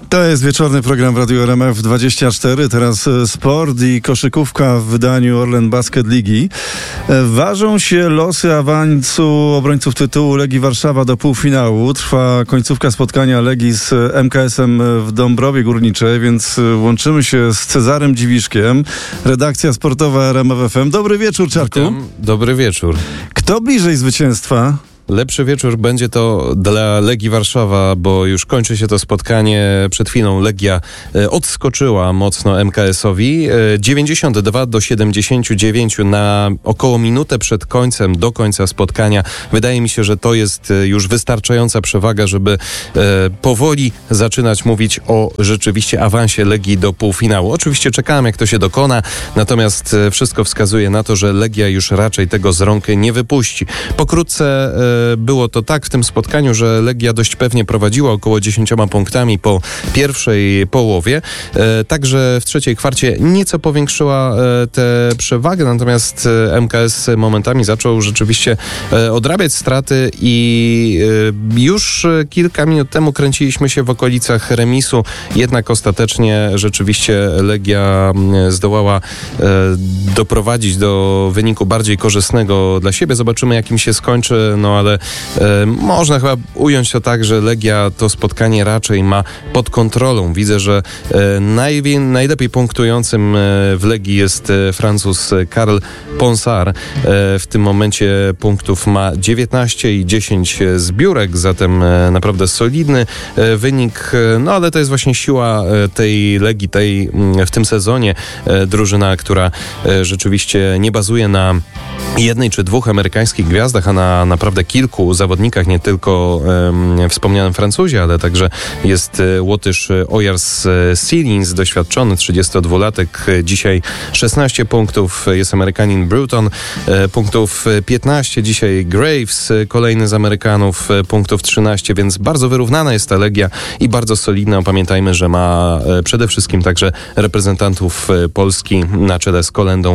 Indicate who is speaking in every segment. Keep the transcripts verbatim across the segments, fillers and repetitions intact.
Speaker 1: To jest wieczorny program w Radiu R M F dwadzieścia cztery. Teraz sport i koszykówka w wydaniu Orlen Basket Ligi. Ważą się losy awansu obrońców tytułu Legii Warszawa do półfinału. Trwa końcówka spotkania Legii z M K S-em w Dąbrowie Górniczej, więc łączymy się z Cezarem Dziwiszkiem, redakcja sportowa R M F F M. Dobry wieczór, Czarku.
Speaker 2: Witam. Dobry wieczór.
Speaker 1: Kto bliżej zwycięstwa?
Speaker 2: Lepszy wieczór będzie to dla Legii Warszawa, bo już kończy się to spotkanie. Przed chwilą Legia e, odskoczyła mocno M K S-owi. E, dziewięćdziesiąt dwa do siedemdziesięciu dziewięciu na około minutę przed końcem, do końca spotkania. Wydaje mi się, że to jest już wystarczająca przewaga, żeby e, powoli zaczynać mówić o rzeczywiście awansie Legii do półfinału. Oczywiście czekałem, jak to się dokona, natomiast e, wszystko wskazuje na to, że Legia już raczej tego z rąk nie wypuści. Pokrótce e, było to tak w tym spotkaniu, że Legia dość pewnie prowadziła około dziesięcioma punktami po pierwszej połowie. E, także w trzeciej kwarcie nieco powiększyła e, tę przewagę, natomiast e, M K S momentami zaczął rzeczywiście e, odrabiać straty i e, już kilka minut temu kręciliśmy się w okolicach remisu, jednak ostatecznie rzeczywiście Legia zdołała e, doprowadzić do wyniku bardziej korzystnego dla siebie. Zobaczymy, jakim się skończy, no ale ale e, można chyba ująć to tak, że Legia to spotkanie raczej ma pod kontrolą. Widzę, że e, najwie, najlepiej punktującym e, w Legii jest e, Francuz Karl Ponsard. E, w tym momencie punktów ma dziewiętnaście i dziesięć zbiórek, zatem e, naprawdę solidny e, wynik. E, no ale to jest właśnie siła e, tej Legii, tej m, w tym sezonie e, drużyna, która e, rzeczywiście nie bazuje na jednej czy dwóch amerykańskich gwiazdach, a na naprawdę kilku zawodnikach, nie tylko um, wspomnianym Francuzie, ale także jest Łotysz Ojars Silins, doświadczony trzydziestodwulatek, dzisiaj szesnaście punktów, jest Amerykanin Bruton, e, punktów piętnaście, dzisiaj Graves, kolejny z Amerykanów, punktów trzynaście, więc bardzo wyrównana jest ta Legia i bardzo solidna. Pamiętajmy, że ma e, przede wszystkim także reprezentantów e, Polski na czele z Kolendą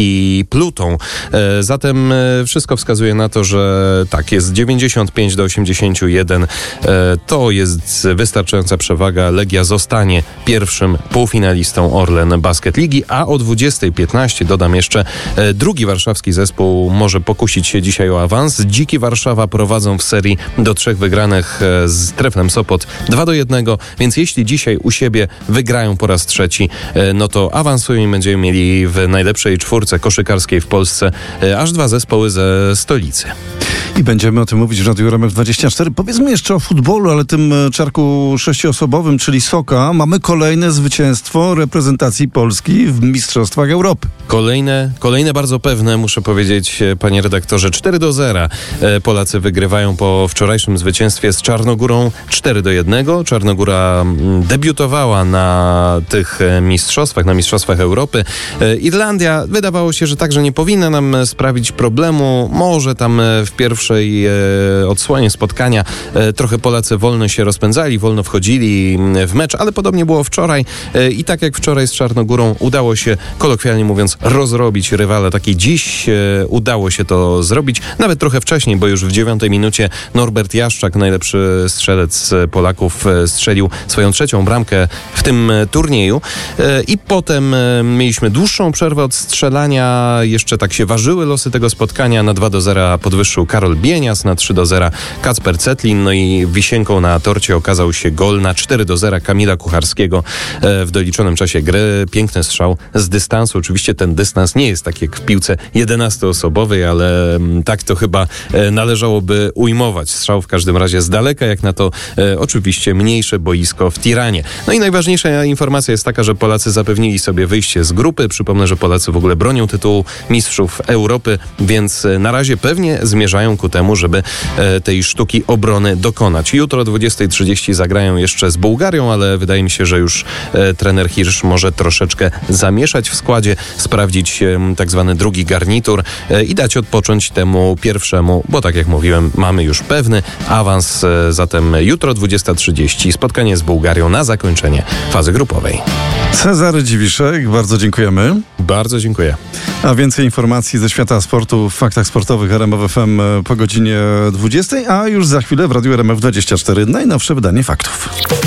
Speaker 2: i Plutą. E, zatem e, wszystko wskazuje na to, że tak, jest dziewięćdziesiąt pięć do osiemdziesięciu jeden. E, to jest wystarczająca przewaga. Legia zostanie pierwszym półfinalistą Orlen Basket Ligi, a o dwudziestej piętnaście dodam jeszcze, e, drugi warszawski zespół może pokusić się dzisiaj o awans. Dziki Warszawa prowadzą w serii do trzech wygranych e, z Treflem Sopot dwa do jednego, więc jeśli dzisiaj u siebie wygrają po raz trzeci, e, no to awansują i będziemy mieli w najlepszej czwórce koszykarskiej w Polsce e, aż dwa zespoły ze stolicy.
Speaker 1: I będziemy o tym mówić w Radiu R M F dwadzieścia cztery. Powiedzmy jeszcze o futbolu, ale tym Czarku sześcioosobowym, czyli Soka. Mamy kolejne zwycięstwo reprezentacji Polski w Mistrzostwach Europy.
Speaker 2: Kolejne, kolejne bardzo pewne, muszę powiedzieć, panie redaktorze, cztery do zera. Polacy wygrywają po wczorajszym zwycięstwie z Czarnogórą cztery do jednego. Czarnogóra debiutowała na tych mistrzostwach, na Mistrzostwach Europy. Irlandia wydawało się, że także nie powinna nam sprawić problemu. Może tam w pierwszej e, odsłonie spotkania e, trochę Polacy wolno się rozpędzali, wolno wchodzili w mecz, ale podobnie było wczoraj e, i tak jak wczoraj z Czarnogórą udało się, kolokwialnie mówiąc, rozrobić rywala. Taki dziś e, udało się to zrobić, nawet trochę wcześniej, bo już w dziewiątej minucie Norbert Jaszczak, najlepszy strzelec Polaków, e, strzelił swoją trzecią bramkę w tym e, turnieju e, i potem e, mieliśmy dłuższą przerwę od strzelania, jeszcze tak się ważyły losy tego spotkania. Na dwa do zera podwyższył Karol Bienias, na trzy do zera Kacper Cetlin, no i wisienką na torcie okazał się gol na cztery do zera Kamila Kucharskiego w doliczonym czasie gry. Piękny strzał z dystansu. Oczywiście ten dystans nie jest tak jak w piłce jedenastoosobowej, ale tak to chyba należałoby ujmować. Strzał w każdym razie z daleka, jak na to e, oczywiście mniejsze boisko w Tiranie. No i najważniejsza informacja jest taka, że Polacy zapewnili sobie wyjście z grupy. Przypomnę, że Polacy w ogóle bronią tytułu mistrzów Europy, więc na razie pewnie zmierzają ku temu, żeby e, tej sztuki obrony dokonać. Jutro o dwudziestej trzydzieści zagrają jeszcze z Bułgarią, ale wydaje mi się, że już e, trener Hirsch może troszeczkę zamieszać w składzie, sprawdzić e, tak zwany drugi garnitur e, i dać odpocząć temu pierwszemu, bo tak jak mówiłem, mamy już pewny awans. E, zatem jutro dwudziesta trzydzieści spotkanie z Bułgarią na zakończenie fazy grupowej.
Speaker 1: Cezary Dziwiszek, bardzo dziękujemy.
Speaker 2: Bardzo dziękuję.
Speaker 1: A więcej informacji ze świata sportu w Faktach Sportowych R M F F M po godzinie dwudziestej, a już za chwilę w Radiu R M F dwadzieścia cztery najnowsze wydanie faktów.